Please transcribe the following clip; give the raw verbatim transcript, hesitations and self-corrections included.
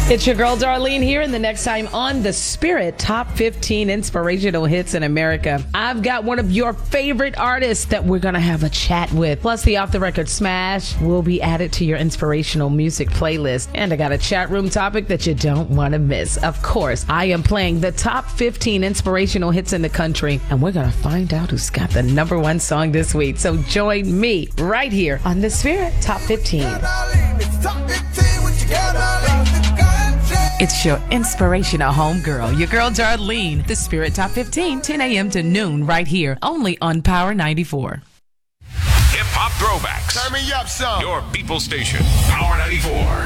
It's your girl Darlene here, and the next time on The Spirit Top fifteen Inspirational Hits in America, I've got one of your favorite artists that we're going to have a chat with. Plus, the Off the Record Smash will be added to your inspirational music playlist. And I got a chat room topic that you don't want to miss. Of course, I am playing the top fifteen inspirational hits in the country, and we're going to find out who's got the number one song this week. So join me right here on The Spirit Top fifteen. It's your inspirational homegirl, your girl Darlene. The Spirit Top fifteen, ten a.m. to noon, right here, only on Power ninety-four. Hip-hop throwbacks. Turn me up some. Your people station, Power ninety-four.